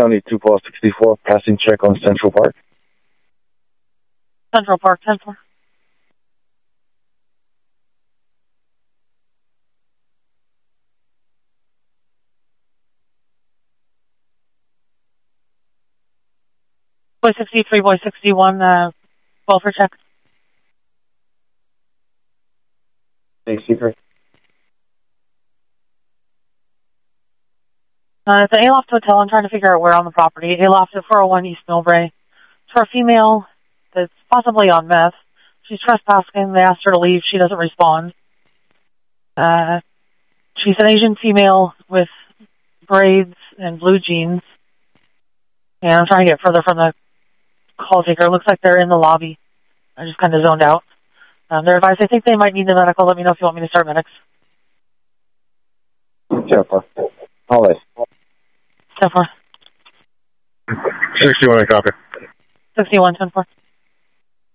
County 2-64, passing check on Central Park. Central Park, 10-4. Boy 63, boy 61, welfare check. Thanks, Secret. It's an Aloft Hotel. I'm trying to figure out where on the property. Aloft at 401 East Millbrae. It's for a female that's possibly on meth. She's trespassing. They asked her to leave. She doesn't respond. She's an Asian female with braids and blue jeans. And I'm trying to get further from the call taker. Looks like they're in the lobby. I just kind of zoned out. They're advised. I think they might need the medical. Let me know if you want me to start medics. 10-4. All right. 10-4. 61, I copy. 61, 10-4.